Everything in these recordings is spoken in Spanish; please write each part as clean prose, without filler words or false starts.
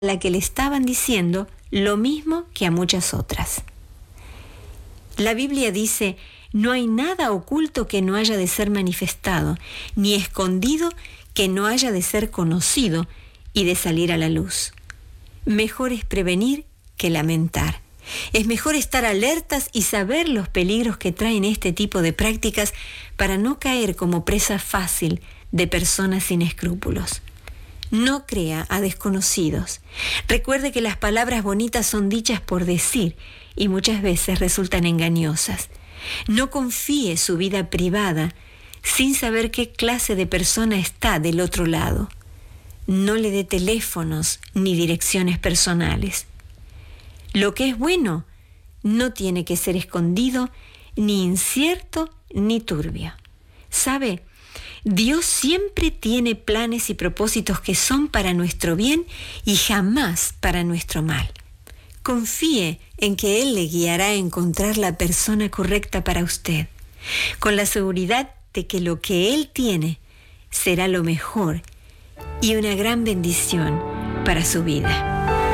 la que le estaban diciendo lo mismo que a muchas otras. La Biblia dice: no hay nada oculto que no haya de ser manifestado, ni escondido que no haya de ser conocido y de salir a la luz. Mejor es prevenir que lamentar. Es mejor estar alertas y saber los peligros que traen este tipo de prácticas para no caer como presa fácil de personas sin escrúpulos. No crea a desconocidos. Recuerde que las palabras bonitas son dichas por decir y muchas veces resultan engañosas. No confíe su vida privada sin saber qué clase de persona está del otro lado. No le dé teléfonos ni direcciones personales. Lo que es bueno no tiene que ser escondido, ni incierto, ni turbio. ¿Sabe? Dios siempre tiene planes y propósitos que son para nuestro bien y jamás para nuestro mal. Confíe en que Él le guiará a encontrar la persona correcta para usted, con la seguridad de que lo que Él tiene será lo mejor y una gran bendición para su vida.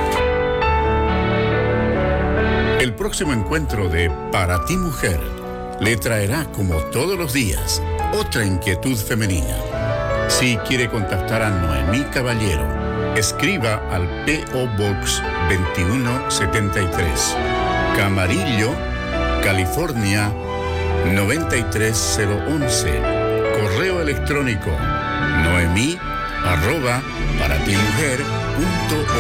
El próximo encuentro de Para ti Mujer le traerá, como todos los días, otra inquietud femenina. Si quiere contactar a Noemí Caballero, escriba al P.O. Box 2173, Camarillo, California 93011. Correo electrónico noemi@paratimujer.org.